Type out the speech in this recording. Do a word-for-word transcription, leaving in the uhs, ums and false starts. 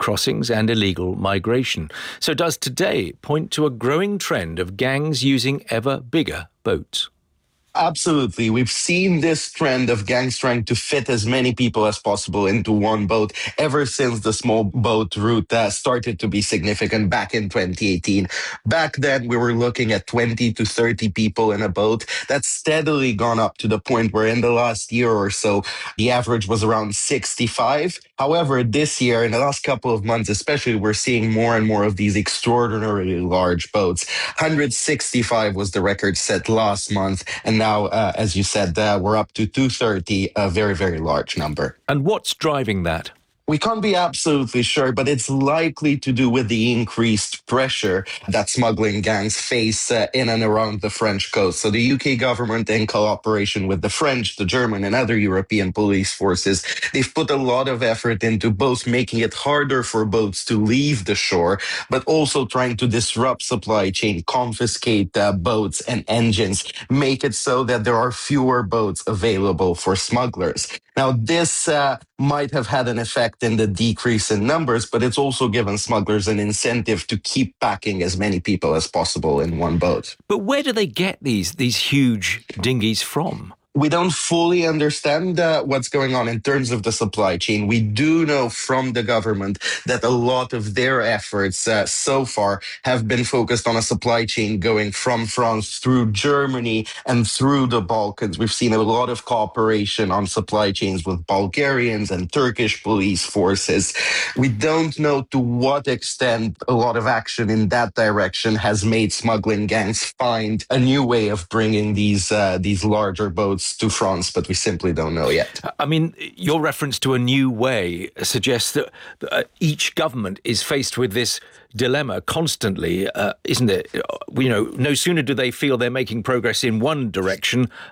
crossings and illegal migration. So does today point to a growing trend of gangs using ever bigger boats? Absolutely. We've seen this trend of gangs trying to fit as many people as possible into one boat ever since the small boat route uh, started to be significant back in twenty eighteen. Back then, we were looking at twenty to thirty people in a boat. That's steadily gone up to the point where in the last year or so, the average was around sixty-five. However, this year, in the last couple of months especially, we're seeing more and more of these extraordinarily large boats. one hundred sixty-five was the record set last month, and now, uh, as you said, uh, we're up to two hundred thirty, a very, very large number. And what's driving that? We can't be absolutely sure, but it's likely to do with the increased pressure that smuggling gangs face uh, in and around the French coast. So the U K government, in cooperation with the French, the German, and other European police forces, they've put a lot of effort into both making it harder for boats to leave the shore, but also trying to disrupt supply chain, confiscate uh, boats and engines, make it so that there are fewer boats available for smugglers. Now, this uh, might have had an effect in the decrease in numbers, but it's also given smugglers an incentive to keep packing as many people as possible in one boat. But where do they get these these huge dinghies from? We don't fully understand uh, what's going on in terms of the supply chain. We do know from the government that a lot of their efforts uh, so far have been focused on a supply chain going from France through Germany and through the Balkans. We've seen a lot of cooperation on supply chains with Bulgarians and Turkish police forces. We don't know to what extent a lot of action in that direction has made smuggling gangs find a new way of bringing these uh, these larger boats to France, but we simply don't know yet. I mean, your reference to a new way suggests that uh, each government is faced with this dilemma constantly, uh, isn't it? You know, no sooner do they feel they're making progress in one direction,